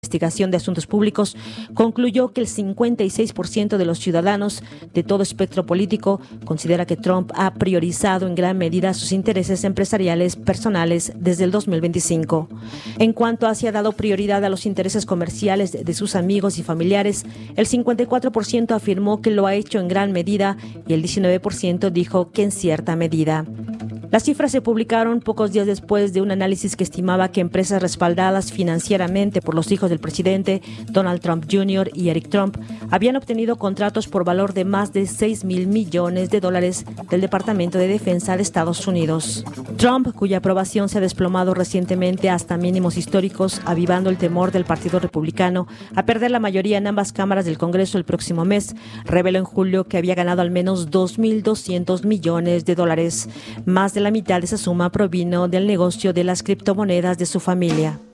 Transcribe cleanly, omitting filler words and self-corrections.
Investigación de Asuntos Públicos concluyó que el 56% de los ciudadanos de todo espectro político considera que Trump ha priorizado en gran medida sus intereses empresariales personales desde el 2025. En cuanto a si ha dado prioridad a los intereses comerciales de sus amigos y familiares, el 54% afirmó que lo ha hecho en gran medida y el 19% dijo que en cierta medida. Las cifras se publicaron pocos días después de un análisis que estimaba que empresas respaldadas financieramente por los hijos del presidente, Donald Trump Jr. y Eric Trump, habían obtenido contratos por valor de más de $6,000 millones del Departamento de Defensa de Estados Unidos. Trump, cuya aprobación se ha desplomado recientemente hasta mínimos históricos, avivando el temor del Partido Republicano a perder la mayoría en ambas cámaras del Congreso el próximo mes, reveló en julio que había ganado al menos $2,200 millones. Más de la mitad de esa suma provino del negocio de las criptomonedas de su familia.